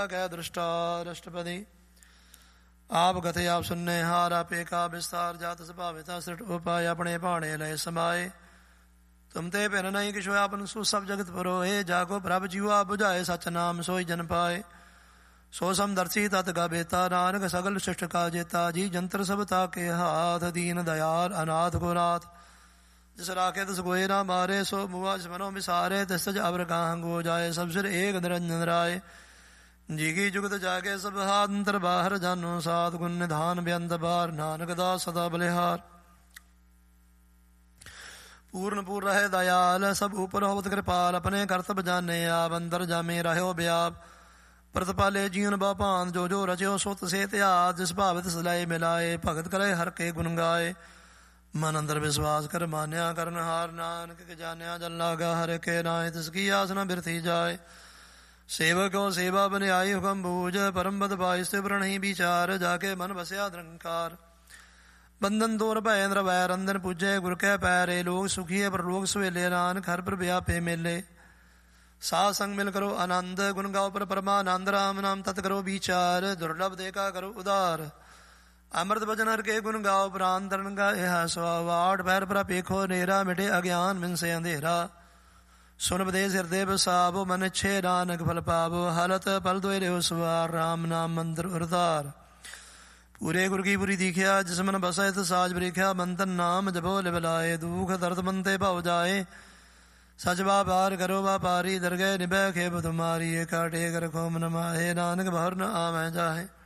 ਕੈ ਦ੍ਰਿਸ਼ਟਾ ਰਸ਼ਟਪਦੀ ਆਪ ਗਥੇ ਆਪ ਸੁਨਨੇ ਹਾਰ ਆਪੇ ਕਾ ਵਿਸਤਾਰ ਜਾਤ ਸੁਭਾਵਿਤਾ ਸ੍ਰਿਟ ਉਪਾਇ ਆਪਣੇ ਭਾਣੇ ਲਏ ਸਮਾਏ ਤੁਮ ਤੇ ਭਿੰਨ ਨਹੀਂ ਕਿਛੁ ਆਪਨ ਸੋ ਸਭ ਜਗਤ ਪਰੋਏ ਜਾਗੋ ਪ੍ਰਭ ਜੀਵਾ ਬੁਝਾਏ ਸਚ ਨਾਮ ਸੋਈ ਜਨ ਪਾਏ ਸੋ ਸਮਦਰਸ਼ੀ ਤਤ ਗਾਬੇਤਾ ਨਾਨਕ ਸਗਲ ਸ੍ਰਿਸ਼ਟ ਕਾ ਜੇਤਾ ਜੀ ਜੰਤਰ ਸਭ ਤਾਕੇ ਹਾਥ ਦੀਨ ਦਇਆਲ ਅਨਾਥ ਗੁਨਾਥ ਜਿਸ ਰਾਖੇ ਤਿਸ ਕੋਏ ਨਾ ਮਾਰੇ ਸੋ ਮੁਆ ਜਿਸ ਮਨੋ ਵਿਸਾਰੇ ਤਿਸ ਤਜ ਅਵਰ ਕਾਹੰਗੋ ਜਾਏ ਸਭ ਸਿਰ ਏਕ ਨਿਰੰਜਨ ਰਾਏ ਜੀ ਕੀ ਜੁਗਤ ਜਾਗੇ ਸਭ ਹਾਥ ਅੰਤਰ ਬਾਹਰ ਜਾਨੋ ਸਾਧ ਗੁਣ ਨਿਧਾਨ ਬੇਅੰਤ ਬਾਰ ਨਾਨਕ ਦਾਸ ਸਦਾ ਬਲਿਹਾਰ ਪੂਰਨ ਪੂਰ ਰਹੇ ਦਇਆਲ ਸਭ ਉਪਰ ਹੋਵਤ ਕਿਰਪਾਲ ਆਪਣੇ ਕਰਤਬ ਜਾਣੇ ਆਪ ਅੰਦਰ ਜਾਮੇ ਰਹਿਓ ਬਿਆਪ ਪ੍ਰਤਪਾਲੇ ਜੀਵਨ ਬਾਪਾਨ ਜੋ ਜੋ ਰਚਿਓ ਸੋ ਤਸੇ ਧਿਆਤ ਜਿਸ ਭਾਵਿਤ ਸਲਾਏ ਮਿਲਾਏ ਭਗਤ ਕਰੇ ਹਰ ਕੇ ਗੁਣ ਗਾਏ ਮਨ ਅੰਦਰ ਵਿਸ਼ਵਾਸ ਕਰ ਮਾਨਿਆ ਕਰਨ ਹਾਰ ਨਾਨਕ ਕੇ ਜਾਣਿਆ ਜਨ ਲਾਗਾ ਹਰ ਕੇ ਨਾਏ ਤਿਸ ਕੀ ਆਸ ਨ ਬਿਰਥੀ ਜਾਏ ਸੇਵਕੋ ਸੇਵਾ ਬਨਿਆਈ ਹੁਕਮ ਬੂਝ ਪਰਮ ਬਦ ਪਾਇ ਸਿਵ ਨਹੀਂ ਵਿਚਾਰ ਜਾ ਕੇ ਮਨ ਵਸਿਆ ਨਿਰੰਕਾਰ ਬੰਧਨ ਦੂਰ ਭੈ ਇੰਦਰ ਵੈ ਰੰਦਨ ਪੂਜੇ ਗੁਰ ਕੈ ਪੈਰੇ ਲੋਕ ਸੁਖੀਏ ਪਰ ਲੋਕ ਸਵੇਲੇ ਨਾਨਕ ਹਰ ਪਰ ਵਿਆਪੇ ਮੇਲੇ ਸਾਧ ਸੰਗ ਮਿਲ ਕਰੋ ਆਨੰਦ ਗੁਣ ਗਾਓ ਪਰ ਪਰਮਾਨੰਦ ਰਾਮ ਨਾਮ ਤਤ ਕਰੋ ਵਿਚਾਰ ਦੁਰਲਭ ਦੇਖਾ ਕਰੋ ਉਦਾਰ ਅੰਮ੍ਰਿਤ ਬਚਨ ਹਰ ਕੇ ਗੁਣ ਗਾਓ ਪ੍ਰਾਨ ਤਰਨ ਗਾਏ ਸਵਾੜ ਪੈਰ ਪਰ ਪੇਖੋ ਨੇਰਾ ਮਿਟੇ ਅਗਿਆਨ ਮਿਨਸੇ ਅੰਧੇਰਾ ਸੁਨ ਬਦੇਸ ਹਿਰਦੇ ਬਸਾਵੋ ਮਨ ਛੇ ਨਾਨਕ ਫਲ ਪਾਵੋ ਹਲਤ ਪਲ ਦੋਇ ਰਿਓ ਸਵਾਰ ਰਾਮ ਨਾਮ ਮੰਦਰ ਉਰਤਾਰ ਪੂਰੇ ਗੁਰ ਕੀ ਪੁਰੀ ਦੀਖਿਆ ਜਿਸ ਮਨ ਬਸੈ ਤਿਸ ਸਾਜ ਬ੍ਰਿਖਿਆ ਮੰਤਨ ਨਾਮ ਜਪੋ ਲਿਵ ਲਾਏ ਦੁਖ ਦਰਦ ਮਨ ਤੇ ਭਉ ਜਾਏ ਸਚ ਵਾਪਾਰ ਕਰੋ ਵਾਪਾਰੀ ਦਰਗਹਿ ਨਿਭੈ ਖੇਬ ਤੁਮਾਰੀ ਏਕਾ ਟੇਕ ਰਖੋ ਮਨ ਮਾਹੇ ਨਾਨਕ ਬਾਹਰ ਨ ਆਵੈ ਜਾਹੇ